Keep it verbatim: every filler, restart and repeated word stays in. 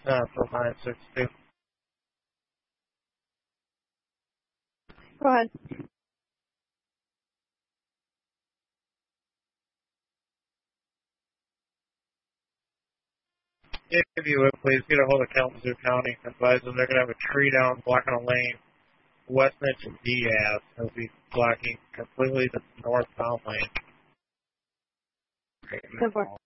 uh, for nine six two. Go ahead. If you would, please get a hold of Kalamazoo County. Advise them they're going to have a tree down blocking a lane, West Mitch and Diaz. They'll be blocking completely the northbound lane. Go for it.